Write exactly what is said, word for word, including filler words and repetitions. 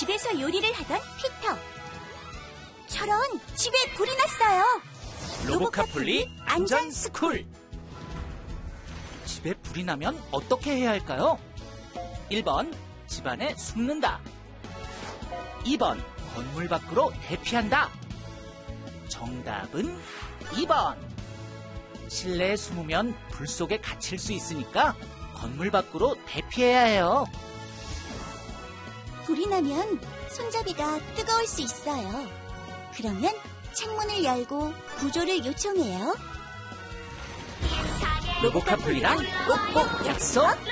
집에서 요리를 하던 피터. 저런, 집에 불이 났어요. 로보카폴리 안전스쿨. 집에 불이 나면 어떻게 해야 할까요? 일 번 집안에 숨는다. 이 번 건물 밖으로 대피한다. 정답은 이 번. 실내에 숨으면 불 속에 갇힐 수 있으니까 건물 밖으로 대피해야 해요. 불이 나면 손잡이가 뜨거울 수 있어요. 그러면 창문을 열고 구조를 요청해요. 로보카폴리랑 꼭꼭 약속!